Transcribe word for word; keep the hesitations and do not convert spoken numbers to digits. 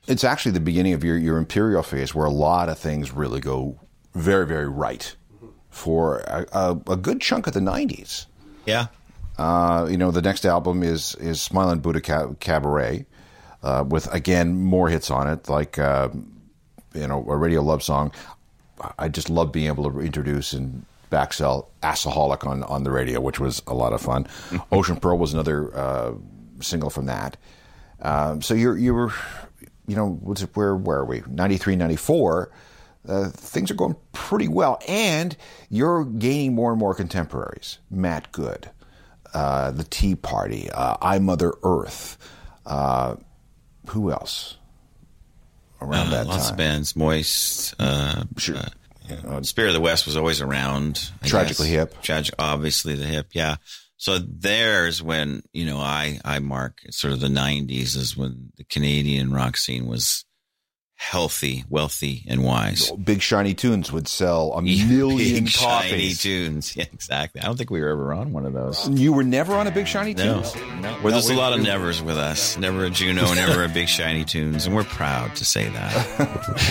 it's actually the beginning of your, your Imperial phase where a lot of things really go very, very right for a, a, a good chunk of the nineties. Yeah. Uh, you know, the next album is is Smiling Buddha Cabaret, uh, with, again, more hits on it, like, uh, you know, a radio love song. I just love being able to introduce and backsell Assaholic on, on the radio, which was a lot of fun. Ocean Pearl was another uh, single from that. Um, so you're, you were, you know, what's it, where, where are we? ninety-three, ninety-four, uh, things are going pretty well. And you're gaining more and more contemporaries. Matt Good, uh, The Tea Party, uh, I, Mother Earth. Uh, who else around uh, that lots time? of bands. Moist. Uh, Sure. uh, yeah. Spirit of the West was always around. I Tragically guess. Hip. Tragic, obviously the Hip, yeah. So there's when, you know, I, I mark sort of the nineties is when the Canadian rock scene was healthy, wealthy, and wise. Big Shiny Tunes would sell a Big million Shiny copies. Tunes. Yeah, exactly. I don't think we were ever on one of those. You were never on a Big Shiny No. Tunes? no. Well, there's we- a lot of we- nevers with us. Never a Juno, never a Big Shiny Tunes, and we're proud to say that.